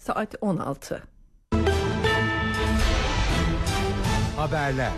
Saat 16. Haberler.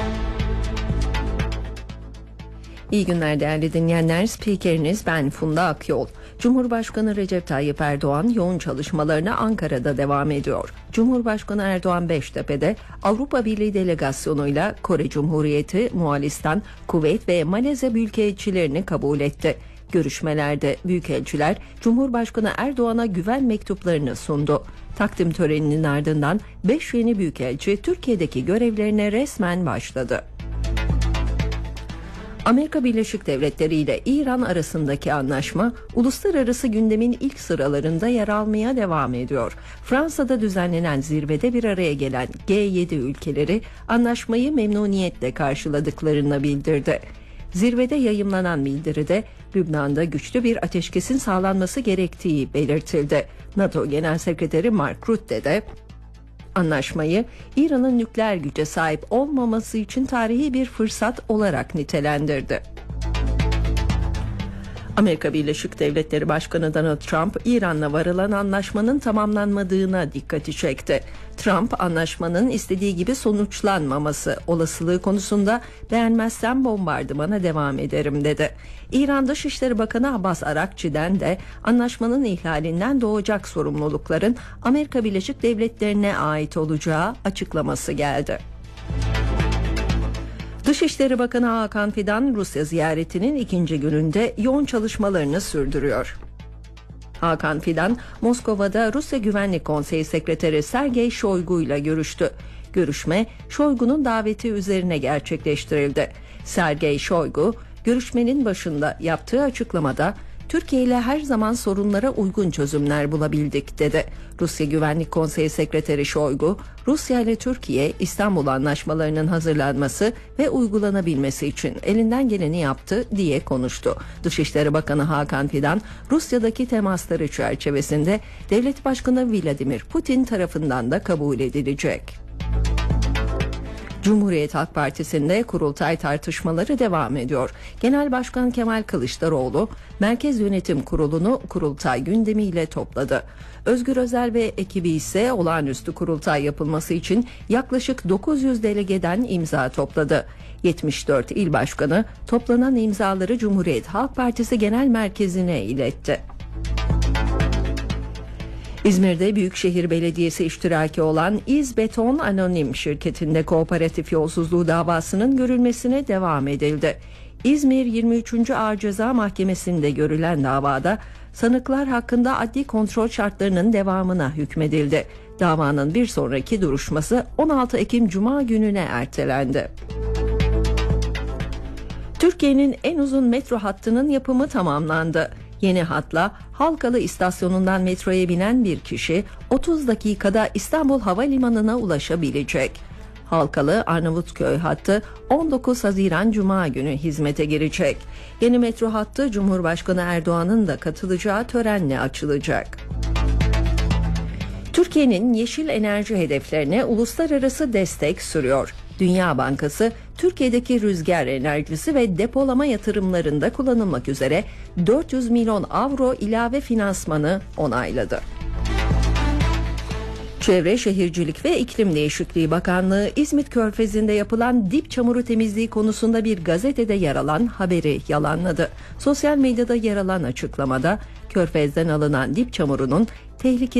İyi günler değerli dinleyenler. Spikeriniz ben Funda Akyol. Cumhurbaşkanı Recep Tayyip Erdoğan yoğun çalışmalarına Ankara'da devam ediyor. Cumhurbaşkanı Erdoğan Beştepe'de Avrupa Birliği delegasyonuyla Kore Cumhuriyeti, Moğolistan, Kuveyt ve Malezya büyükelçilerini kabul etti. Görüşmelerde büyükelçiler Cumhurbaşkanı Erdoğan'a güven mektuplarını sundu. Takdim töreninin ardından 5 yeni büyükelçi Türkiye'deki görevlerine resmen başladı. Amerika Birleşik Devletleri ile İran arasındaki anlaşma uluslararası gündemin ilk sıralarında yer almaya devam ediyor. Fransa'da düzenlenen zirvede bir araya gelen G7 ülkeleri anlaşmayı memnuniyetle karşıladıklarını bildirdi. Zirvede yayımlanan bildiride Lübnan'da güçlü bir ateşkesin sağlanması gerektiği belirtildi. NATO Genel Sekreteri Mark Rutte de anlaşmayı İran'ın nükleer güce sahip olmaması için tarihi bir fırsat olarak nitelendirdi. Amerika Birleşik Devletleri Başkanı Donald Trump, İran'la varılan anlaşmanın tamamlanmadığına dikkati çekti. Trump, anlaşmanın istediği gibi sonuçlanmaması olasılığı konusunda beğenmezsem bombardımana devam ederim dedi. İran Dışişleri Bakanı Abbas Arakçi'den de anlaşmanın ihlalinden doğacak sorumlulukların Amerika Birleşik Devletleri'ne ait olacağı açıklaması geldi. Dışişleri Bakanı Hakan Fidan, Rusya ziyaretinin ikinci gününde yoğun çalışmalarını sürdürüyor. Hakan Fidan, Moskova'da Rusya Güvenlik Konseyi Sekreteri Sergey Shoigu ile görüştü. Görüşme, Shoigu'nun daveti üzerine gerçekleştirildi. Sergey Shoigu, görüşmenin başında yaptığı açıklamada, Türkiye ile her zaman sorunlara uygun çözümler bulabildik dedi. Rusya Güvenlik Konseyi Sekreteri Shoigu, Rusya ile Türkiye İstanbul Anlaşmalarının hazırlanması ve uygulanabilmesi için elinden geleni yaptı diye konuştu. Dışişleri Bakanı Hakan Fidan, Rusya'daki temasları çerçevesinde Devlet Başkanı Vladimir Putin tarafından da kabul edilecek. Cumhuriyet Halk Partisi'nde kurultay tartışmaları devam ediyor. Genel Başkan Kemal Kılıçdaroğlu, Merkez Yönetim Kurulu'nu kurultay gündemiyle topladı. Özgür Özel ve ekibi ise olağanüstü kurultay yapılması için yaklaşık 900 delegeden imza topladı. 74 il başkanı toplanan imzaları Cumhuriyet Halk Partisi Genel Merkezi'ne iletti. İzmir'de Büyükşehir Belediyesi iştiraki olan İzbeton Anonim şirketinde kooperatif yolsuzluğu davasının görülmesine devam edildi. İzmir 23. Ağır Ceza Mahkemesi'nde görülen davada sanıklar hakkında adli kontrol şartlarının devamına hükmedildi. Davanın bir sonraki duruşması 16 Ekim Cuma gününe ertelendi. Türkiye'nin en uzun metro hattının yapımı tamamlandı. Yeni hatla Halkalı istasyonundan metroya binen bir kişi 30 dakikada İstanbul Havalimanı'na ulaşabilecek. Halkalı Arnavutköy hattı 19 Haziran Cuma günü hizmete girecek. Yeni metro hattı Cumhurbaşkanı Erdoğan'ın da katılacağı törenle açılacak. Türkiye'nin yeşil enerji hedeflerine uluslararası destek sürüyor. Dünya Bankası, Türkiye'deki rüzgar enerjisi ve depolama yatırımlarında kullanılmak üzere 400 milyon avro ilave finansmanı onayladı. Çevre, Şehircilik ve İklim Değişikliği Bakanlığı, İzmit Körfezi'nde yapılan dip çamuru temizliği konusunda bir gazetede yer alan haberi yalanladı. Sosyal medyada yer alan açıklamada, Körfez'den alınan dip çamurunun tehlikeli